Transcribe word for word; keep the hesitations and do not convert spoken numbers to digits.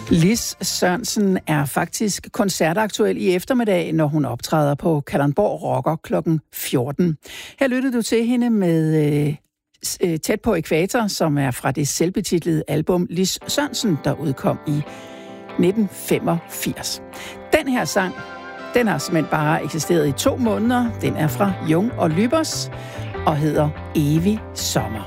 Lis Sørensen er faktisk koncertaktuel i eftermiddag, når hun optræder på Kalundborg Rocker klokken fjorten. Her lyttede du til hende med øh, Tæt på Ækvator, som er fra det selvbetitlede album Lis Sørensen, der udkom i nitten femogfirs. Den her sang, den har simpelthen bare eksisteret i to måneder. Den er fra Jung og Lybers og hedder Evig Sommer.